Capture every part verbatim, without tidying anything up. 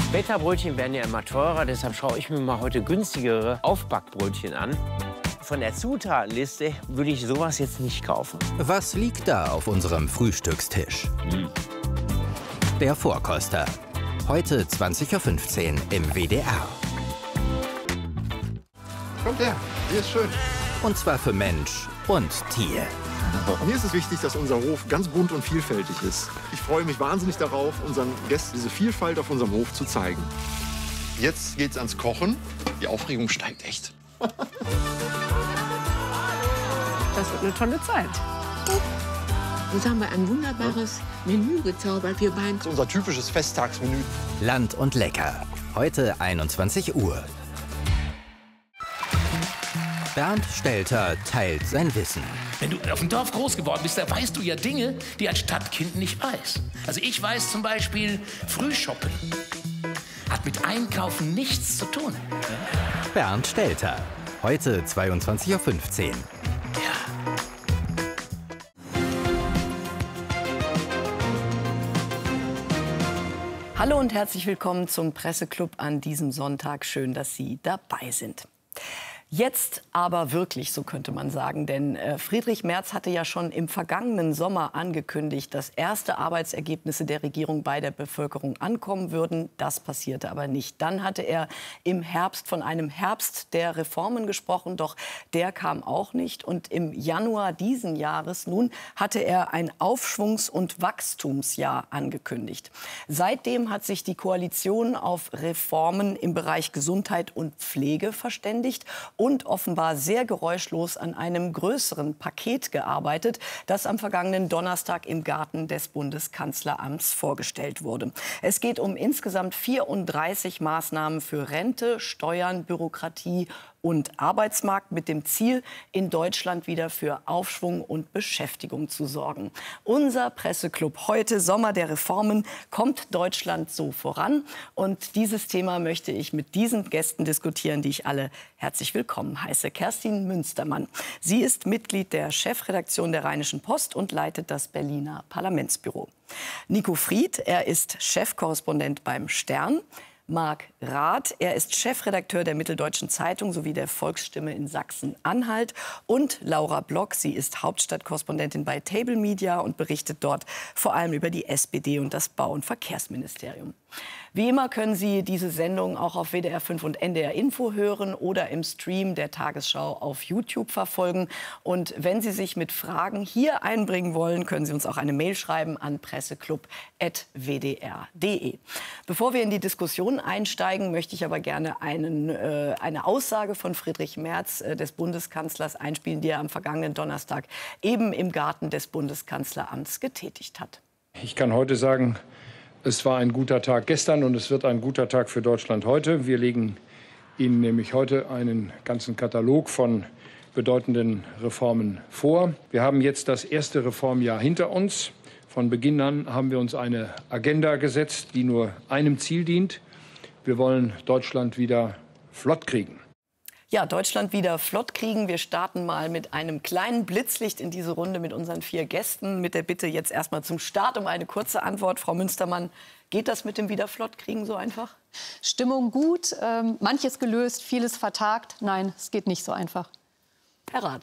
Bäckerbrötchen werden ja immer teurer, deshalb schaue ich mir mal heute günstigere Aufbackbrötchen an. Von der Zutatenliste würde ich sowas jetzt nicht kaufen. Was liegt da auf unserem Frühstückstisch? Hm. Der Vorkoster. Heute zwanzig Uhr fünfzehn im W D R. Kommt her, hier ist schön. Und zwar für Mensch und Tier. Mir ist es wichtig, dass unser Hof ganz bunt und vielfältig ist. Ich freue mich wahnsinnig darauf, unseren Gästen diese Vielfalt auf unserem Hof zu zeigen. Jetzt geht's ans Kochen. Die Aufregung steigt echt. Das wird eine tolle Zeit. Jetzt haben wir ein wunderbares Menü gezaubert, wir beiden. Das ist unser typisches Festtagsmenü. Land und lecker. Heute einundzwanzig Uhr. Bernd Stelter teilt sein Wissen. Wenn du auf dem Dorf groß geworden bist, da weißt du ja Dinge, die ein Stadtkind nicht weiß. Also ich weiß zum Beispiel, Frühshoppen hat mit Einkaufen nichts zu tun. Bernd Stelter. Heute zweiundzwanzig Uhr fünfzehn. Ja. Hallo und herzlich willkommen zum Presseclub an diesem Sonntag. Schön, dass Sie dabei sind. Jetzt aber wirklich, so könnte man sagen, denn äh, Friedrich Merz hatte ja schon im vergangenen Sommer angekündigt, dass erste Arbeitsergebnisse der Regierung bei der Bevölkerung ankommen würden. Das passierte aber nicht. Dann hatte er im Herbst von einem Herbst der Reformen gesprochen, doch der kam auch nicht. Und im Januar diesen Jahres nun hatte er ein Aufschwungs- und Wachstumsjahr angekündigt. Seitdem hat sich die Koalition auf Reformen im Bereich Gesundheit und Pflege verständigt und offenbar sehr geräuschlos an einem größeren Paket gearbeitet, das am vergangenen Donnerstag im Garten des Bundeskanzleramts vorgestellt wurde. Es geht um insgesamt vierunddreißig Maßnahmen für Rente, Steuern, Bürokratie und Arbeitsmarkt mit dem Ziel, in Deutschland wieder für Aufschwung und Beschäftigung zu sorgen. Unser Presseclub heute, Sommer der Reformen, kommt Deutschland so voran? Und dieses Thema möchte ich mit diesen Gästen diskutieren, die ich alle herzlich willkommen heiße. Kerstin Münstermann. Sie ist Mitglied der Chefredaktion der Rheinischen Post und leitet das Berliner Parlamentsbüro. Nico Fried, er ist Chefkorrespondent beim Stern. Marc Rath, er ist Chefredakteur der Mitteldeutschen Zeitung sowie der Volksstimme in Sachsen-Anhalt. Und Laura Block, sie ist Hauptstadtkorrespondentin bei Table Media und berichtet dort vor allem über die S P D und das Bau- und Verkehrsministerium. Wie immer können Sie diese Sendung auch auf W D R fünf und N D R Info hören oder im Stream der Tagesschau auf YouTube verfolgen. Und wenn Sie sich mit Fragen hier einbringen wollen, können Sie uns auch eine Mail schreiben an presseclub at w d r punkt d e. Bevor wir in die Diskussion einsteigen, möchte ich aber gerne einen, äh, eine Aussage von Friedrich Merz, äh, des Bundeskanzlers, einspielen, die er am vergangenen Donnerstag eben im Garten des Bundeskanzleramts getätigt hat. Ich kann heute sagen, es war ein guter Tag gestern und es wird ein guter Tag für Deutschland heute. Wir legen Ihnen nämlich heute einen ganzen Katalog von bedeutenden Reformen vor. Wir haben jetzt das erste Reformjahr hinter uns. Von Beginn an haben wir uns eine Agenda gesetzt, die nur einem Ziel dient. Wir wollen Deutschland wieder flott kriegen. Ja, Deutschland wieder flott kriegen. Wir starten mal mit einem kleinen Blitzlicht in diese Runde mit unseren vier Gästen. Mit der Bitte jetzt erstmal zum Start um eine kurze Antwort. Frau Münstermann, geht das mit dem Wiederflottkriegen so einfach? Stimmung gut, ähm, manches gelöst, vieles vertagt. Nein, es geht nicht so einfach. Herr Rath.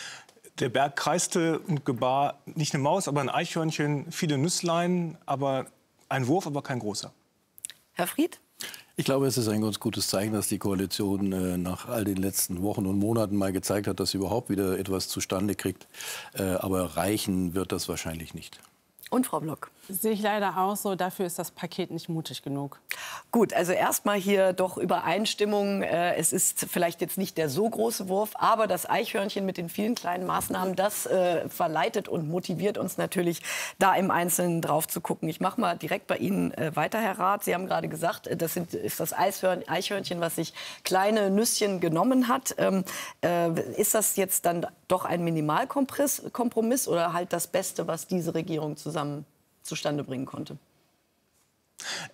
Der Berg kreiste und gebar nicht eine Maus, aber ein Eichhörnchen, viele Nüsslein, aber ein Wurf, aber kein großer. Herr Fried? Ich glaube, es ist ein ganz gutes Zeichen, dass die Koalition äh, nach all den letzten Wochen und Monaten mal gezeigt hat, dass sie überhaupt wieder etwas zustande kriegt. Äh, aber reichen wird das wahrscheinlich nicht. Und Frau Block? Sehe ich leider auch so. Dafür ist das Paket nicht mutig genug. Gut, also erstmal hier doch Übereinstimmung. Äh, es ist vielleicht jetzt nicht der so große Wurf, aber das Eichhörnchen mit den vielen kleinen Maßnahmen, das äh, verleitet und motiviert uns natürlich, da im Einzelnen drauf zu gucken. Ich mache mal direkt bei Ihnen äh, weiter, Herr Rath. Sie haben gerade gesagt, das sind, ist das Eishörn, Eichhörnchen, was sich kleine Nüsschen genommen hat. Ähm, äh, ist das jetzt dann doch ein Minimalkompromiss oder halt das Beste, was diese Regierung zusammen zustande bringen konnte?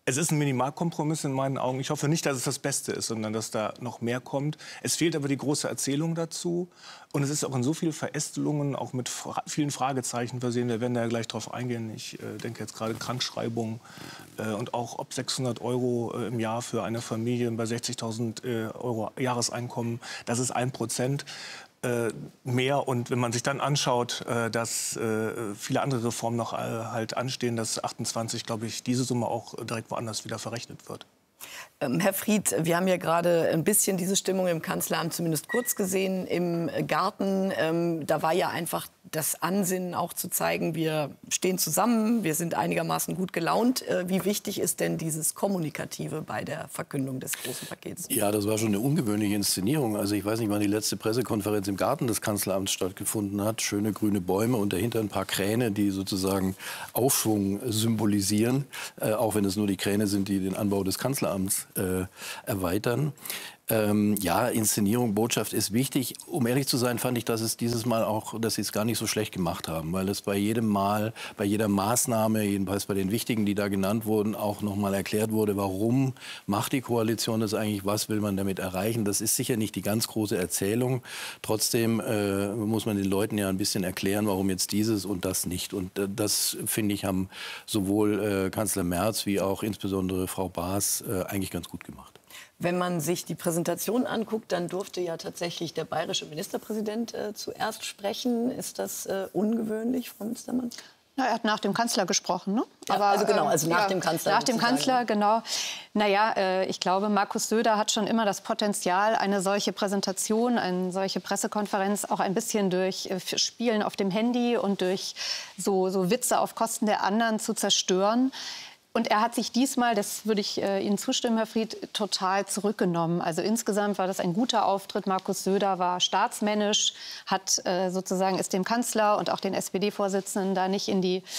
Es ist ein Minimalkompromiss in meinen Augen. Ich hoffe nicht, dass es das Beste ist, sondern dass da noch mehr kommt. Es fehlt aber die große Erzählung dazu. Und es ist auch in so vielen Verästelungen, auch mit fra vielen Fragezeichen versehen. Wir werden da gleich drauf eingehen. Ich äh, denke jetzt gerade Krankschreibung äh, und auch ob sechshundert Euro äh, im Jahr für eine Familie bei sechzigtausend äh, Euro Jahreseinkommen, das ist ein Prozent. Äh, mehr. Und wenn man sich dann anschaut, äh, dass äh, viele andere Reformen noch äh, halt anstehen, dass achtundzwanzig, glaube ich, diese Summe auch direkt woanders wieder verrechnet wird. Ähm, Herr Fried, wir haben ja gerade ein bisschen diese Stimmung im Kanzleramt zumindest kurz gesehen im Garten. Ähm, da war ja einfach das Ansinnen auch zu zeigen, wir stehen zusammen, wir sind einigermaßen gut gelaunt. Äh, wie wichtig ist denn dieses Kommunikative bei der Verkündung des großen Pakets? Ja, das war schon eine ungewöhnliche Inszenierung. Also ich weiß nicht, wann die letzte Pressekonferenz im Garten des Kanzleramts stattgefunden hat. Schöne grüne Bäume und dahinter ein paar Kräne, die sozusagen Aufschwung symbolisieren. Äh, auch wenn es nur die Kräne sind, die den Anbau des Kanzleramts äh, erweitern. Ähm, ja, Inszenierung, Botschaft ist wichtig. Um ehrlich zu sein, fand ich, dass es dieses Mal auch, dass sie es gar nicht so schlecht gemacht haben, weil es bei jedem Mal, bei jeder Maßnahme, jedenfalls bei den wichtigen, die da genannt wurden, auch noch mal erklärt wurde, warum macht die Koalition das eigentlich, was will man damit erreichen. Das ist sicher nicht die ganz große Erzählung. Trotzdem äh, muss man den Leuten ja ein bisschen erklären, warum jetzt dieses und das nicht. Und äh, das, finde ich, haben sowohl äh, Kanzler Merz wie auch insbesondere Frau Baas äh, eigentlich ganz gut gemacht. Wenn man sich die Präsentation anguckt, dann durfte ja tatsächlich der bayerische Ministerpräsident äh, zuerst sprechen. Ist das äh, ungewöhnlich, Frau Münstermann? Na, er hat nach dem Kanzler gesprochen, ne? Ja, Aber, also genau, also nach ja, dem Kanzler. Nach dem Kanzler, genau. Naja, äh, ich glaube, Markus Söder hat schon immer das Potenzial, eine solche Präsentation, eine solche Pressekonferenz auch ein bisschen durch äh, Spielen auf dem Handy und durch so, so Witze auf Kosten der anderen zu zerstören. Und er hat sich diesmal, das würde ich äh, Ihnen zustimmen, Herr Fried, total zurückgenommen. Also insgesamt war das ein guter Auftritt. Markus Söder war staatsmännisch, hat äh, sozusagen ist dem Kanzler und auch den S P D-Vorsitzenden da nicht in die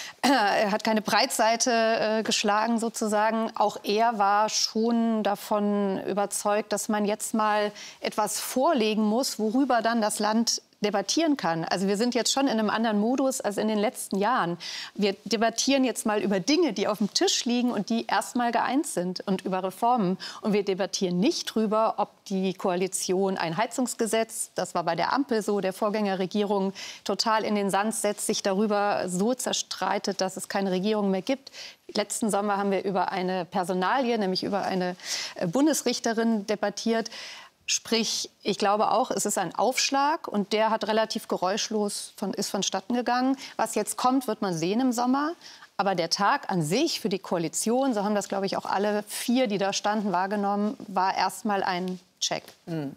er hat keine Breitseite äh, geschlagen sozusagen. Auch er war schon davon überzeugt, dass man jetzt mal etwas vorlegen muss, worüber dann das Land debattieren kann. Also wir sind jetzt schon in einem anderen Modus als in den letzten Jahren. Wir debattieren jetzt mal über Dinge, die auf dem Tisch liegen und die erst mal geeint sind und über Reformen. Und wir debattieren nicht darüber, ob die Koalition ein Heizungsgesetz, das war bei der Ampel so, der Vorgängerregierung, total in den Sand setzt, sich darüber so zerstreitet, dass es keine Regierung mehr gibt. Letzten Sommer haben wir über eine Personalie, nämlich über eine Bundesrichterin debattiert. Sprich, ich glaube auch, es ist ein Aufschlag und der hat relativ geräuschlos von, ist vonstatten gegangen. Was jetzt kommt, wird man sehen im Sommer. Aber der Tag an sich für die Koalition, so haben das, glaube ich, auch alle vier, die da standen, wahrgenommen, war erstmal ein Check. Mhm.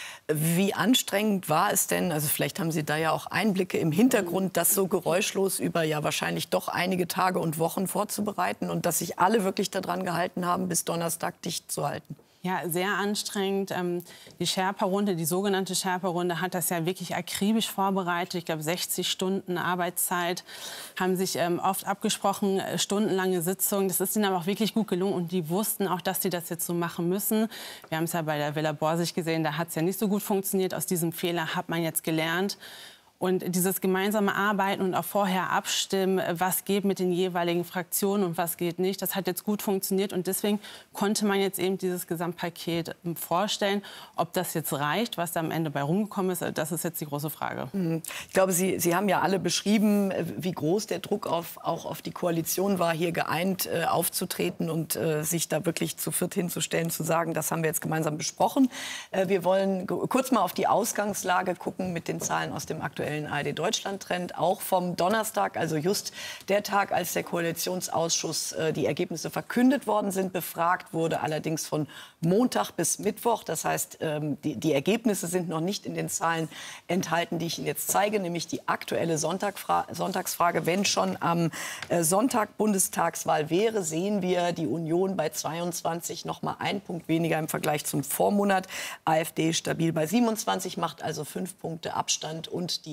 Wie anstrengend war es denn, also vielleicht haben Sie da ja auch Einblicke im Hintergrund, das so geräuschlos über ja wahrscheinlich doch einige Tage und Wochen vorzubereiten und dass sich alle wirklich daran gehalten haben, bis Donnerstag dicht zu halten? Ja, sehr anstrengend. Die Sherpa-Runde, die sogenannte Sherpa-Runde, hat das ja wirklich akribisch vorbereitet. Ich glaube, sechzig Stunden Arbeitszeit, haben sich oft abgesprochen, stundenlange Sitzungen. Das ist ihnen aber auch wirklich gut gelungen und die wussten auch, dass sie das jetzt so machen müssen. Wir haben es ja bei der Villa Borsig gesehen, da hat es ja nicht so gut funktioniert. Aus diesem Fehler hat man jetzt gelernt. Und dieses gemeinsame Arbeiten und auch vorher abstimmen, was geht mit den jeweiligen Fraktionen und was geht nicht, das hat jetzt gut funktioniert. Und deswegen konnte man jetzt eben dieses Gesamtpaket vorstellen. Ob das jetzt reicht, was da am Ende bei rumgekommen ist, das ist jetzt die große Frage. Ich glaube, Sie, Sie haben ja alle beschrieben, wie groß der Druck auf, auch auf die Koalition war, hier geeint äh, aufzutreten und äh, sich da wirklich zu viert hinzustellen, zu sagen, das haben wir jetzt gemeinsam besprochen. Äh, wir wollen kurz mal auf die Ausgangslage gucken mit den Zahlen aus dem aktuellen A R D-Deutschland-Trend, auch vom Donnerstag, also just der Tag, als der Koalitionsausschuss äh, die Ergebnisse verkündet worden sind. Befragt wurde allerdings von Montag bis Mittwoch. Das heißt, ähm, die, die Ergebnisse sind noch nicht in den Zahlen enthalten, die ich Ihnen jetzt zeige, nämlich die aktuelle Sonntagfra- Sonntagsfrage. Wenn schon am äh, Sonntag Bundestagswahl wäre, sehen wir die Union bei zweiundzwanzig, noch mal ein Punkt weniger im Vergleich zum Vormonat. AfD stabil bei siebenundzwanzig, macht also fünf Punkte Abstand und die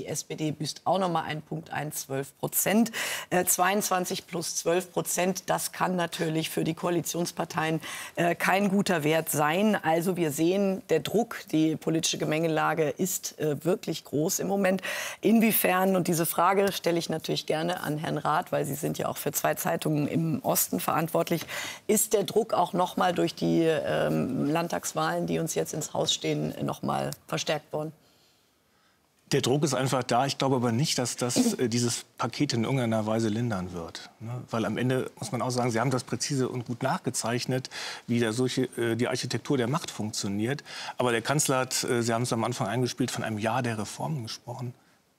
Die S P D büßt auch noch mal einen Punkt ein, zwölf Prozent. Äh, zweiundzwanzig plus zwölf Prozent, das kann natürlich für die Koalitionsparteien äh, kein guter Wert sein. Also wir sehen, der Druck, die politische Gemengelage ist äh, wirklich groß im Moment. Inwiefern, und diese Frage stelle ich natürlich gerne an Herrn Rath, weil Sie sind ja auch für zwei Zeitungen im Osten verantwortlich, ist der Druck auch noch mal durch die ähm, Landtagswahlen, die uns jetzt ins Haus stehen, noch mal verstärkt worden? Der Druck ist einfach da. Ich glaube aber nicht, dass das, äh, dieses Paket in irgendeiner Weise lindern wird. Ne? Weil am Ende muss man auch sagen, Sie haben das präzise und gut nachgezeichnet, wie der solche, äh, die Architektur der Macht funktioniert. Aber der Kanzler hat, äh, Sie haben es am Anfang eingespielt, von einem Jahr der Reformen gesprochen.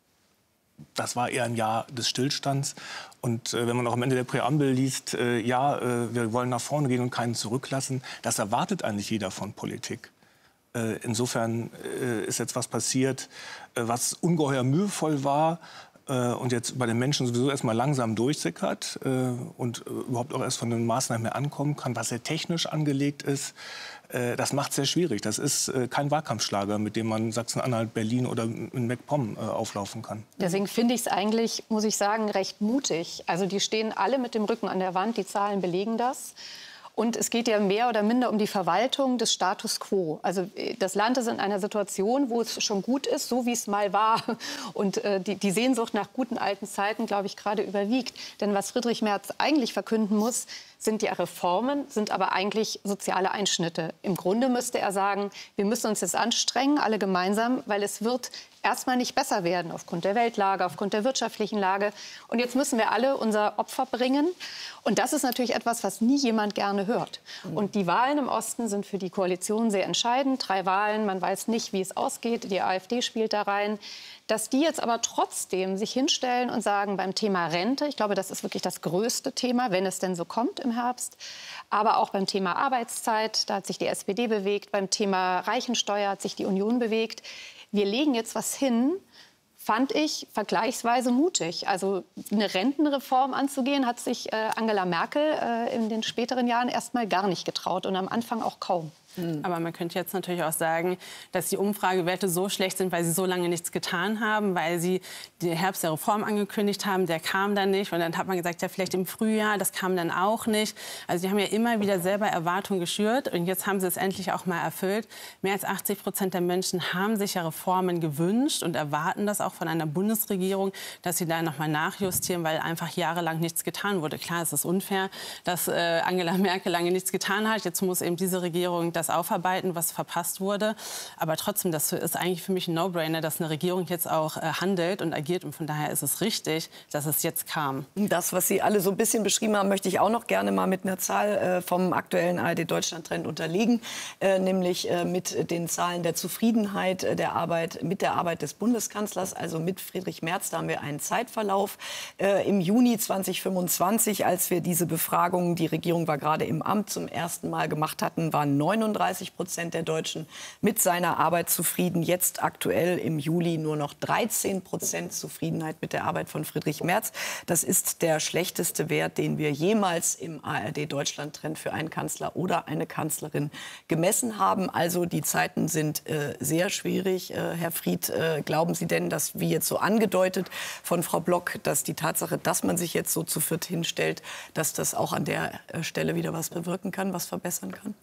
Das war eher ein Jahr des Stillstands. Und äh, wenn man auch am Ende der Präambel liest, äh, ja, äh, wir wollen nach vorne gehen und keinen zurücklassen, das erwartet eigentlich jeder von Politik. Äh, insofern äh, ist jetzt was passiert, äh, was ungeheuer mühevoll war äh, und jetzt bei den Menschen sowieso erstmal langsam durchsickert äh, und äh, überhaupt auch erst von den Maßnahmen her ankommen kann, was sehr technisch angelegt ist. Äh, das macht es sehr schwierig. Das ist äh, kein Wahlkampfschlager, mit dem man Sachsen-Anhalt, Berlin oder in MacPom äh, auflaufen kann. Deswegen finde ich es eigentlich, muss ich sagen, recht mutig. Also die stehen alle mit dem Rücken an der Wand, die Zahlen belegen das. Und es geht ja mehr oder minder um die Verwaltung des Status quo. Also das Land ist in einer Situation, wo es schon gut ist, so wie es mal war. Und äh, die, die Sehnsucht nach guten alten Zeiten, glaube ich, gerade überwiegt. Denn was Friedrich Merz eigentlich verkünden muss, sind ja Reformen, sind aber eigentlich soziale Einschnitte. Im Grunde müsste er sagen, wir müssen uns jetzt anstrengen, alle gemeinsam, weil es wird erstmal nicht besser werden aufgrund der Weltlage, aufgrund der wirtschaftlichen Lage. Und jetzt müssen wir alle unser Opfer bringen. Und das ist natürlich etwas, was nie jemand gerne hört. Und die Wahlen im Osten sind für die Koalition sehr entscheidend. Drei Wahlen, man weiß nicht, wie es ausgeht. Die AfD spielt da rein. Dass die jetzt aber trotzdem sich hinstellen und sagen, beim Thema Rente, ich glaube, das ist wirklich das größte Thema, wenn es denn so kommt im Herbst, aber auch beim Thema Arbeitszeit, da hat sich die S P D bewegt, beim Thema Reichensteuer hat sich die Union bewegt. Wir legen jetzt was hin, fand ich vergleichsweise mutig. Also eine Rentenreform anzugehen, hat sich äh, Angela Merkel äh, in den späteren Jahren erst mal gar nicht getraut und am Anfang auch kaum. Aber man könnte jetzt natürlich auch sagen, dass die Umfragewerte so schlecht sind, weil sie so lange nichts getan haben, weil sie den Herbst der Reform angekündigt haben, der kam dann nicht. Und dann hat man gesagt, ja, vielleicht im Frühjahr, das kam dann auch nicht. Also die haben ja immer wieder selber Erwartungen geschürt und jetzt haben sie es endlich auch mal erfüllt. Mehr als achtzig Prozent der Menschen haben sich ja Reformen gewünscht und erwarten das auch von einer Bundesregierung, dass sie da noch mal nachjustieren, weil einfach jahrelang nichts getan wurde. Klar, es ist unfair, dass äh, Angela Merkel lange nichts getan hat. Jetzt muss eben diese Regierung das aufarbeiten, was verpasst wurde. Aber trotzdem, das ist eigentlich für mich ein No-Brainer, dass eine Regierung jetzt auch äh, handelt und agiert. Und von daher ist es richtig, dass es jetzt kam. Das, was Sie alle so ein bisschen beschrieben haben, möchte ich auch noch gerne mal mit einer Zahl äh, vom aktuellen A R D-Deutschland-Trend unterlegen. Äh, nämlich äh, mit den Zahlen der Zufriedenheit äh, der Arbeit, mit der Arbeit des Bundeskanzlers, also mit Friedrich Merz. Da haben wir einen Zeitverlauf. Äh, Im Juni zweitausendfünfundzwanzig, als wir diese Befragung, die Regierung war gerade im Amt, zum ersten Mal gemacht hatten, waren neununddreißig Prozent der Deutschen mit seiner Arbeit zufrieden. Jetzt aktuell im Juli nur noch dreizehn Prozent Zufriedenheit mit der Arbeit von Friedrich Merz. Das ist der schlechteste Wert, den wir jemals im A R D-Deutschland-Trend für einen Kanzler oder eine Kanzlerin gemessen haben. Also die Zeiten sind äh, sehr schwierig. Äh, Herr Fried, äh, glauben Sie denn, dass, wie jetzt so angedeutet von Frau Block, dass die Tatsache, dass man sich jetzt so zu viert hinstellt, dass das auch an der äh, Stelle wieder was bewirken kann, was verbessern kann?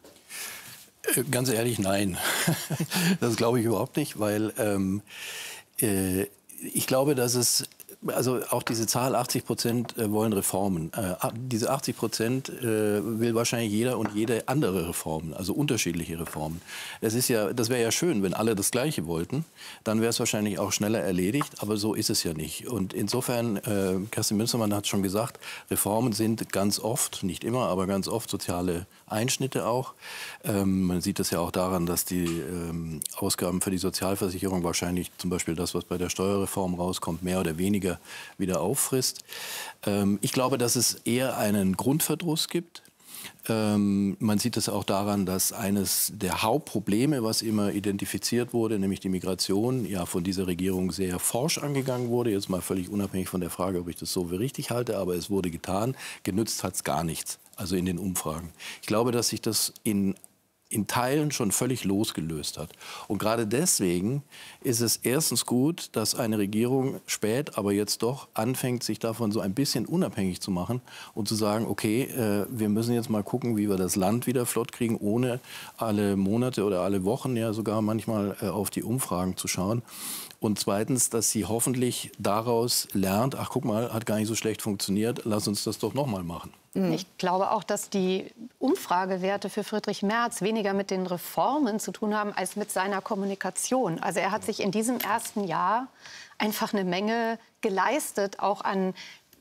Ganz ehrlich, nein. Das glaube ich überhaupt nicht, weil ähm, äh, ich glaube, dass es, also auch diese Zahl achtzig Prozent wollen Reformen. Äh, diese achtzig Prozent äh, will wahrscheinlich jeder und jede andere Reformen, also unterschiedliche Reformen. Es ist ja, das wäre ja schön, wenn alle das Gleiche wollten. Dann wäre es wahrscheinlich auch schneller erledigt, aber so ist es ja nicht. Und insofern, äh, Kerstin Münstermann hat schon gesagt, Reformen sind ganz oft, nicht immer, aber ganz oft soziale Einschnitte auch. Ähm, man sieht das ja auch daran, dass die ähm, Ausgaben für die Sozialversicherung wahrscheinlich zum Beispiel das, was bei der Steuerreform rauskommt, mehr oder weniger wieder auffrisst. Ähm, ich glaube, dass es eher einen Grundverdruss gibt. Ähm, man sieht es auch daran, dass eines der Hauptprobleme, was immer identifiziert wurde, nämlich die Migration, ja von dieser Regierung sehr forsch angegangen wurde. Jetzt mal völlig unabhängig von der Frage, ob ich das so für richtig halte, aber es wurde getan. Genützt hat es gar nichts, also in den Umfragen. Ich glaube, dass sich das in in Teilen schon völlig losgelöst hat. Und gerade deswegen ist es erstens gut, dass eine Regierung spät, aber jetzt doch anfängt, sich davon so ein bisschen unabhängig zu machen und zu sagen, okay, äh, wir müssen jetzt mal gucken, wie wir das Land wieder flott kriegen, ohne alle Monate oder alle Wochen ja sogar manchmal äh, auf die Umfragen zu schauen. Und zweitens, dass sie hoffentlich daraus lernt, ach guck mal, hat gar nicht so schlecht funktioniert, lass uns das doch noch mal machen. Ich glaube auch, dass die Umfragewerte für Friedrich Merz weniger mit den Reformen zu tun haben, als mit seiner Kommunikation. Also er hat sich in diesem ersten Jahr einfach eine Menge geleistet, auch an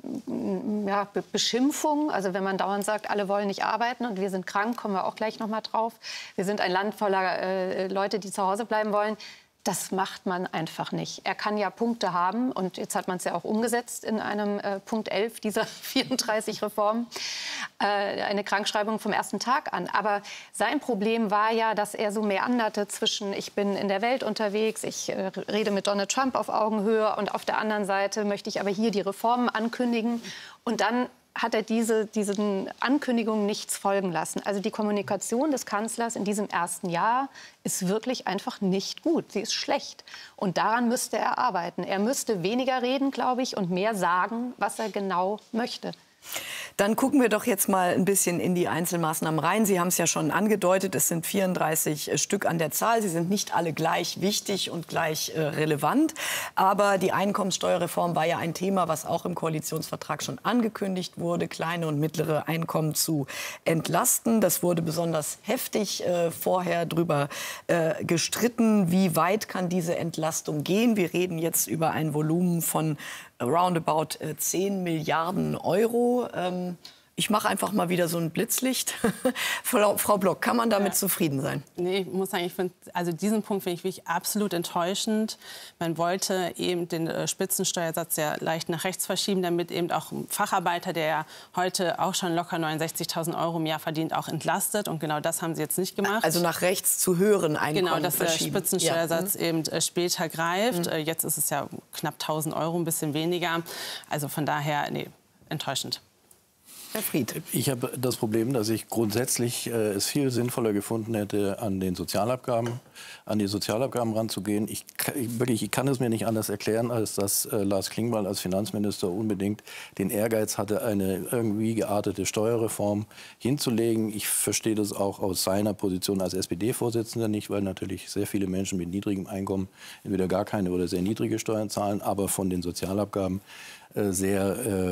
ja, Be Beschimpfung. Also wenn man dauernd sagt, alle wollen nicht arbeiten und wir sind krank, kommen wir auch gleich noch mal drauf. Wir sind ein Land voller äh, Leute, die zu Hause bleiben wollen. Das macht man einfach nicht. Er kann ja Punkte haben, und jetzt hat man es ja auch umgesetzt in einem äh, Punkt elf dieser vierunddreißig Reformen, äh, eine Krankschreibung vom ersten Tag an. Aber sein Problem war ja, dass er so meanderte zwischen, ich bin in der Welt unterwegs, ich äh, rede mit Donald Trump auf Augenhöhe, und auf der anderen Seite möchte ich aber hier die Reformen ankündigen. Und dann hat er diese, diesen Ankündigungen nichts folgen lassen. Also die Kommunikation des Kanzlers in diesem ersten Jahr ist wirklich einfach nicht gut. Sie ist schlecht. Und daran müsste er arbeiten. Er müsste weniger reden, glaube ich, und mehr sagen, was er genau möchte. Dann gucken wir doch jetzt mal ein bisschen in die Einzelmaßnahmen rein. Sie haben es ja schon angedeutet, es sind vierunddreißig Stück an der Zahl. Sie sind nicht alle gleich wichtig und gleich äh, relevant. Aber die Einkommenssteuerreform war ja ein Thema, was auch im Koalitionsvertrag schon angekündigt wurde, kleine und mittlere Einkommen zu entlasten. Das wurde besonders heftig äh, vorher drüber äh, gestritten. Wie weit kann diese Entlastung gehen? Wir reden jetzt über ein Volumen von roundabout zehn Milliarden Euro. Ähm, ich mache einfach mal wieder so ein Blitzlicht. Frau, Frau Block, kann man damit ja. zufrieden sein? Nee, ich muss sagen, ich find, also diesen Punkt finde ich wirklich absolut enttäuschend. Man wollte eben den äh, Spitzensteuersatz ja leicht nach rechts verschieben, damit eben auch ein Facharbeiter, der ja heute auch schon locker neunundsechzigtausend Euro im Jahr verdient, auch entlastet. Und genau das haben sie jetzt nicht gemacht. Also nach rechts zu höheren Einkommen Genau, dass der Spitzensteuersatz ja. eben äh, später greift. Mhm. Äh, jetzt ist es ja knapp tausend Euro, ein bisschen weniger. Also von daher, nee, enttäuschend. Herr Fried. Ich habe das Problem, dass ich grundsätzlich äh, es viel sinnvoller gefunden hätte, an den Sozialabgaben, an die Sozialabgaben ranzugehen. Ich, ich, wirklich, ich kann es mir nicht anders erklären, als dass äh, Lars Klingbeil als Finanzminister unbedingt den Ehrgeiz hatte, eine irgendwie geartete Steuerreform hinzulegen. Ich verstehe das auch aus seiner Position als S P D-Vorsitzender nicht, weil natürlich sehr viele Menschen mit niedrigem Einkommen entweder gar keine oder sehr niedrige Steuern zahlen, aber von den Sozialabgaben sehr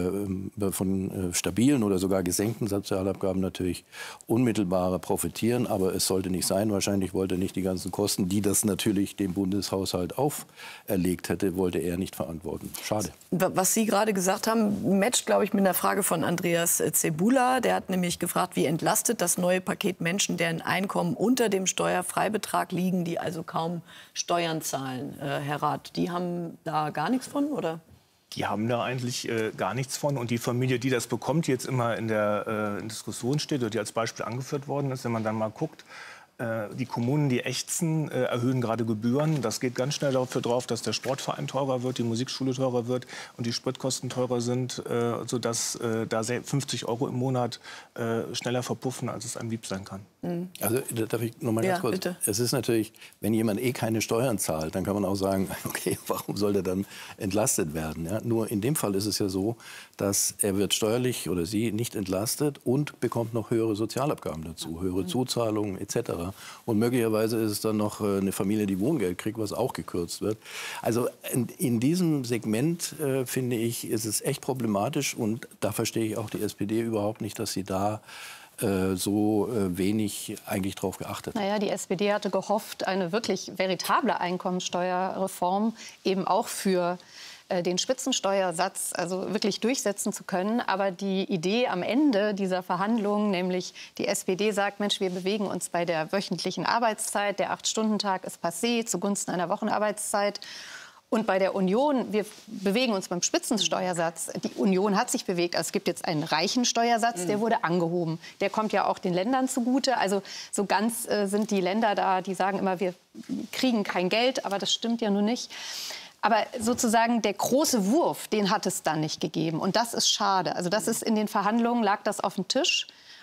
äh, von äh, stabilen oder sogar gesenkten Sozialabgaben natürlich unmittelbarer profitieren. Aber es sollte nicht sein. Wahrscheinlich wollte er nicht die ganzen Kosten, die das natürlich dem Bundeshaushalt auferlegt hätte, wollte er nicht verantworten. Schade. Was Sie gerade gesagt haben, matcht, glaube ich, mit einer Frage von Andreas Zebula. Der hat nämlich gefragt, wie entlastet das neue Paket Menschen, deren Einkommen unter dem Steuerfreibetrag liegen, die also kaum Steuern zahlen. Äh, Herr Rath, die haben da gar nichts von, oder? Die haben da eigentlich äh, gar nichts von. Und die Familie, die das bekommt, die jetzt immer in der äh, Diskussion steht oder die als Beispiel angeführt worden ist, wenn man dann mal guckt, äh, die Kommunen, die ächzen, äh, erhöhen gerade Gebühren. Das geht ganz schnell dafür drauf, dass der Sportverein teurer wird, die Musikschule teurer wird und die Spritkosten teurer sind, äh, sodass äh, da fünfzig Euro im Monat äh, schneller verpuffen, als es einem lieb sein kann. Mhm. Also darf ich noch mal ganz ja, kurz? Bitte. Es ist natürlich, wenn jemand eh keine Steuern zahlt, dann kann man auch sagen, okay, warum soll der dann entlastet werden? Ja? Nur in dem Fall ist es ja so, dass er wird steuerlich oder sie nicht entlastet und bekommt noch höhere Sozialabgaben dazu, höhere mhm. Zuzahlungen et cetera. Und möglicherweise ist es dann noch eine Familie, die Wohngeld kriegt, was auch gekürzt wird. Also in, in diesem Segment, äh, finde ich, ist es echt problematisch. Und da verstehe ich auch die S P D überhaupt nicht, dass sie da äh, so äh, wenig eigentlich drauf geachtet hat. Naja, die S P D hatte gehofft, eine wirklich veritable Einkommensteuerreform eben auch für den Spitzensteuersatz also wirklich durchsetzen zu können. Aber die Idee am Ende dieser Verhandlungen, nämlich die S P D sagt, Mensch, wir bewegen uns bei der wöchentlichen Arbeitszeit, der Acht-Stunden-Tag ist passé zugunsten einer Wochenarbeitszeit. Und bei der Union, wir bewegen uns beim Spitzensteuersatz. Die Union hat sich bewegt. Also es gibt jetzt einen reichen Steuersatz, der wurde angehoben. Der kommt ja auch den Ländern zugute. Also so ganz äh, sind die Länder da, die sagen immer, wir kriegen kein Geld. Aber das stimmt ja nun nicht. Aber sozusagen der große Wurf, den hat es dann nicht gegeben. Und das ist schade. Also das ist in den Verhandlungen, lag das auf dem Tisch.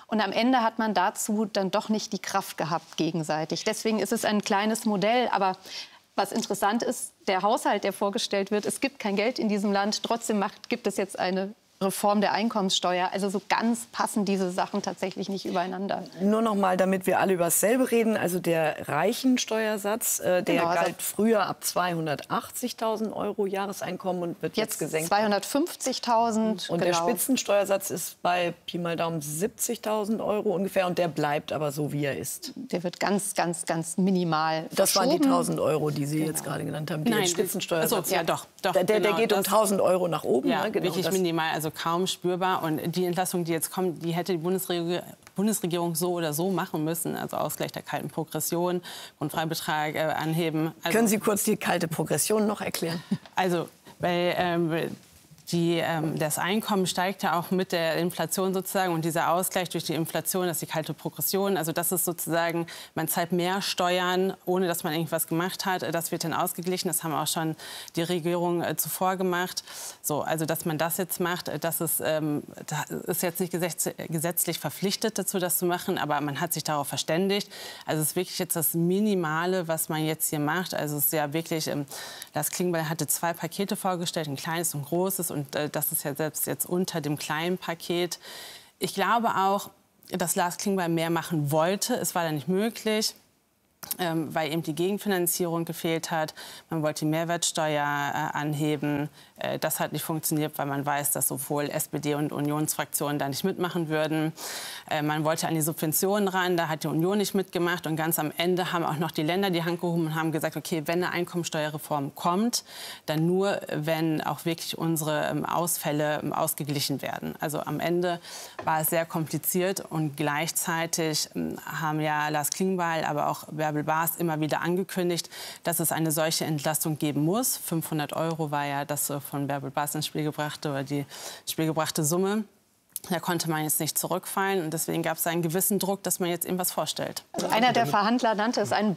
Und am Ende hat man dazu dann doch nicht die Kraft gehabt gegenseitig. Deswegen ist es ein kleines Modell. Aber was interessant ist, der Haushalt, der vorgestellt wird, es gibt kein Geld in diesem Land. Trotzdem macht, gibt es jetzt eine Reform der Einkommenssteuer. Also so ganz passen diese Sachen tatsächlich nicht übereinander. Nur noch mal, damit wir alle über dasselbe reden. Also der Reichensteuersatz, äh, der genau, also galt früher ab zweihundertachtzigtausend Euro Jahreseinkommen und wird jetzt, jetzt gesenkt. zweihundertfünfzigtausend. Und genau. der Spitzensteuersatz ist bei Pi mal Daumen siebzigtausend Euro ungefähr. Und der bleibt aber so, wie er ist. Der wird ganz, ganz, ganz minimal Das verschoben. waren die tausend Euro, die Sie genau. jetzt gerade genannt haben. Die Nein, Spitzensteuersatz. so, ja, doch, doch, der, der, genau, der geht um das- tausend Euro nach oben. Ja, ne? Genau, wirklich das- minimal, also kaum spürbar. Und die Entlassung, die jetzt kommt, die hätte die Bundesregierung, Bundesregierung so oder so machen müssen. Also Ausgleich der kalten Progression, Grundfreibetrag äh, anheben. Also, Können Sie kurz die kalte Progression noch erklären? Also, weil ähm, die, ähm, das Einkommen steigt ja auch mit der Inflation sozusagen. Und dieser Ausgleich durch die Inflation, das ist die kalte Progression. Also das ist sozusagen, man zahlt mehr Steuern, ohne dass man irgendwas gemacht hat. Das wird dann ausgeglichen. Das haben auch schon die Regierung äh, zuvor gemacht. So, also dass man das jetzt macht, das ist, ähm, das ist jetzt nicht gesetz gesetzlich verpflichtet dazu, das zu machen. Aber man hat sich darauf verständigt. Also es ist wirklich jetzt das Minimale, was man jetzt hier macht. Also es ist ja wirklich, ähm, Lars Klingbeil hatte zwei Pakete vorgestellt, ein kleines und ein großes. Und äh, das ist ja selbst jetzt unter dem kleinen Paket. Ich glaube auch, dass Lars Klingbeil mehr machen wollte. Es war dann nicht möglich, ähm, weil eben die Gegenfinanzierung gefehlt hat. Man wollte die Mehrwertsteuer äh, anheben. Äh, das hat nicht funktioniert, weil man weiß, dass sowohl S P D und Unionsfraktionen da nicht mitmachen würden. Äh, man wollte an die Subventionen ran, da hat die Union nicht mitgemacht. Und ganz am Ende haben auch noch die Länder die Hand gehoben und haben gesagt, okay, wenn eine Einkommensteuerreform kommt, dann nur, wenn auch wirklich unsere ähm, Ausfälle ähm, ausgeglichen werden. Also am Ende war es sehr kompliziert und gleichzeitig ähm, haben ja Lars Klingbeil, aber auch Bärbel Baas immer wieder angekündigt, dass es eine solche Entlastung geben muss. fünfhundert Euro war ja das äh, von Bärbel Baas ins Spiel gebrachte oder die ins Spiel gebrachte Summe. Da konnte man jetzt nicht zurückfallen und deswegen gab es einen gewissen Druck, dass man jetzt eben was vorstellt. Also einer der Verhandler nannte es einen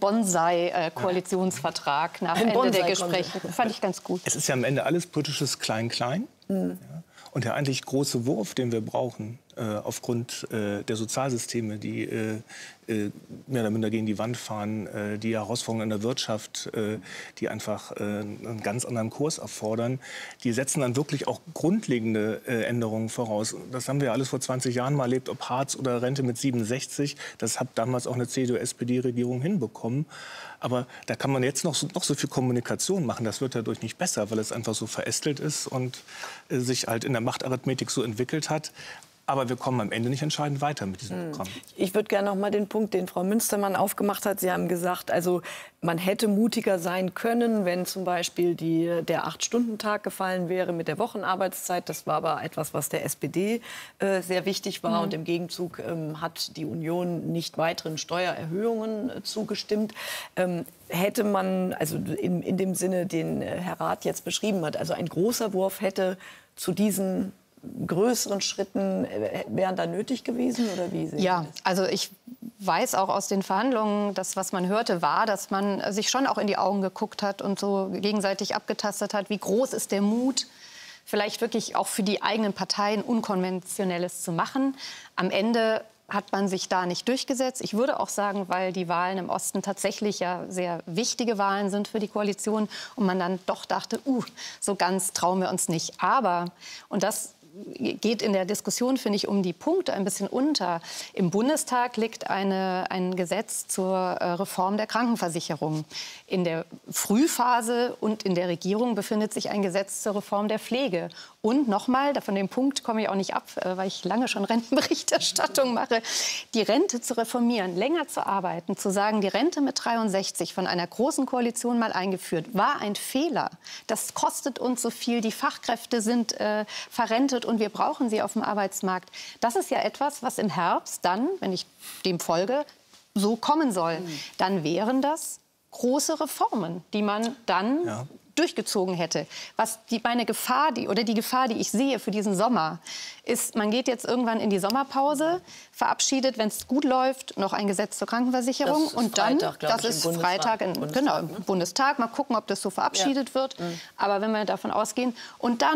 Bonsai-Koalitionsvertrag nach Ein Ende der Bonsai Gespräche. Fand ich ganz gut. Es ist ja am Ende alles politisches Klein-Klein. Mhm. Ja. Und der eigentlich große Wurf, den wir brauchen, äh, aufgrund äh, der Sozialsysteme, die äh, äh, mehr oder minder gegen die Wand fahren, äh, die Herausforderungen in der Wirtschaft, äh, die einfach äh, einen ganz anderen Kurs erfordern, die setzen dann wirklich auch grundlegende äh, Änderungen voraus. Das haben wir alles vor zwanzig Jahren mal erlebt, ob Hartz oder Rente mit siebenundsechzig. Das hat damals auch eine C D U-S P D-Regierung hinbekommen. Aber da kann man jetzt noch so, noch so viel Kommunikation machen. Das wird dadurch nicht besser, weil es einfach so verästelt ist und äh, sich halt in der Machtarithmetik so entwickelt hat. Aber wir kommen am Ende nicht entscheidend weiter mit diesem Programm. Ich würde gerne noch mal den Punkt, den Frau Münstermann aufgemacht hat. Sie haben gesagt, also man hätte mutiger sein können, wenn zum Beispiel die, der Acht-Stunden-Tag gefallen wäre mit der Wochenarbeitszeit. Das war aber etwas, was der S P D äh, sehr wichtig war. Mhm. Und im Gegenzug ähm, hat die Union nicht weiteren Steuererhöhungen äh, zugestimmt. Ähm, hätte man, also in, in dem Sinne, den äh, Herr Rath jetzt beschrieben hat, also ein großer Wurf hätte zu diesen größeren Schritten wären da nötig gewesen oder wie sehen Ja, Sie das? also ich weiß auch aus den Verhandlungen, das, was man hörte, war, dass man sich schon auch in die Augen geguckt hat und so gegenseitig abgetastet hat, wie groß ist der Mut, vielleicht wirklich auch für die eigenen Parteien Unkonventionelles zu machen. Am Ende hat man sich da nicht durchgesetzt. Ich würde auch sagen, weil die Wahlen im Osten tatsächlich ja sehr wichtige Wahlen sind für die Koalition und man dann doch dachte, uh, so ganz trauen wir uns nicht. Aber, und das geht in der Diskussion, finde ich, um die Punkte ein bisschen unter. Im Bundestag liegt eine, ein Gesetz zur äh, Reform der Krankenversicherung. In der Frühphase und in der Regierung befindet sich ein Gesetz zur Reform der Pflege. Und nochmal, von dem Punkt komme ich auch nicht ab, äh, weil ich lange schon Rentenberichterstattung mache, die Rente zu reformieren, länger zu arbeiten, zu sagen, die Rente mit dreiundsechzig von einer großen Koalition mal eingeführt, war ein Fehler. Das kostet uns so viel, die Fachkräfte sind äh, verrentet und wir brauchen sie auf dem Arbeitsmarkt. Das ist ja etwas, was im Herbst dann, wenn ich dem folge, so kommen soll. Mhm. Dann wären das große Reformen, die man dann ja. durchgezogen hätte. Was die, meine Gefahr, die, oder die Gefahr, die ich sehe für diesen Sommer, ist, man geht jetzt irgendwann in die Sommerpause, verabschiedet, wenn es gut läuft, noch ein Gesetz zur Krankenversicherung. Das ist und dann, Freitag, das ich, ist im Freitag, in, Bundestag, genau, ne? Bundestag. Mal gucken, ob das so verabschiedet ja. wird. Mhm. Aber wenn wir davon ausgehen. Und dann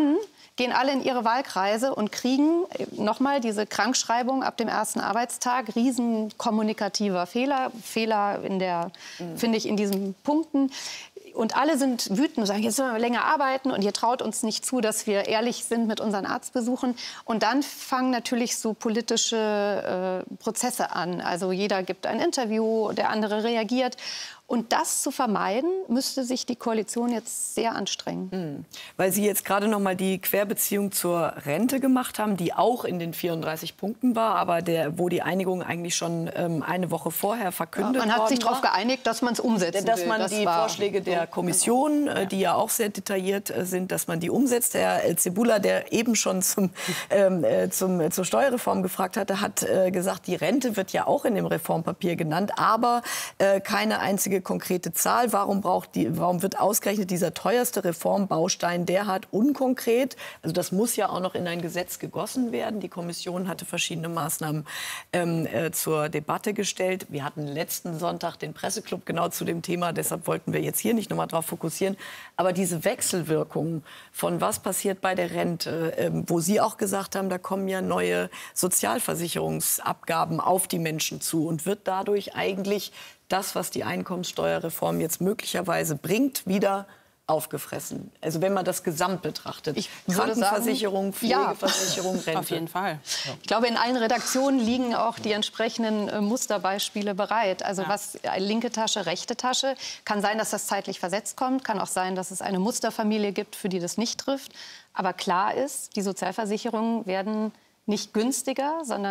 gehen alle in ihre Wahlkreise und kriegen nochmal diese Krankschreibung ab dem ersten Arbeitstag. Riesen kommunikativer Fehler, Fehler in der, mhm. finde ich, in diesen Punkten. Und alle sind wütend und sagen, jetzt sollen wir länger arbeiten und ihr traut uns nicht zu, dass wir ehrlich sind mit unseren Arztbesuchen. Und dann fangen natürlich so politische äh, Prozesse an. Also jeder gibt ein Interview, der andere reagiert. Und das zu vermeiden, müsste sich die Koalition jetzt sehr anstrengen. Mhm. Weil Sie jetzt gerade noch mal die Querbeziehung zur Rente gemacht haben, die auch in den vierunddreißig Punkten war, aber der, wo die Einigung eigentlich schon ähm, eine Woche vorher verkündet ja, man hat sich worden war. darauf geeinigt, dass man es umsetzen dass will. man Das die war Vorschläge der Kommission, ja. die ja auch sehr detailliert äh, sind, dass man die umsetzt. Herr El-Cebulla, der eben schon zum, ähm, äh, zum, zur Steuerreform gefragt hatte, hat äh, gesagt, die Rente wird ja auch in dem Reformpapier genannt, aber äh, keine einzige konkrete Zahl. Warum, braucht die, warum wird ausgerechnet dieser teuerste Reformbaustein derart unkonkret? Also das muss ja auch noch in ein Gesetz gegossen werden. Die Kommission hatte verschiedene Maßnahmen ähm, äh, zur Debatte gestellt. Wir hatten letzten Sonntag den Presseclub genau zu dem Thema. Deshalb wollten wir jetzt hier nicht noch mal darauf fokussieren. Aber diese Wechselwirkungen von was passiert bei der Rente, äh, wo Sie auch gesagt haben, da kommen ja neue Sozialversicherungsabgaben auf die Menschen zu und wird dadurch eigentlich das, was die Einkommenssteuerreform jetzt möglicherweise bringt, wieder aufgefressen. Also wenn man das gesamt betrachtet. Ich Krankenversicherung, sagen, Pflegeversicherung, ja, Rente. Auf jeden Fall. Ja. Ich glaube, in allen Redaktionen liegen auch die entsprechenden äh, Musterbeispiele bereit. Also ja. was äh, linke Tasche, rechte Tasche. Kann sein, dass das zeitlich versetzt kommt. Kann auch sein, dass es eine Musterfamilie gibt, für die das nicht trifft. Aber klar ist, die Sozialversicherungen werden nicht günstiger, sondern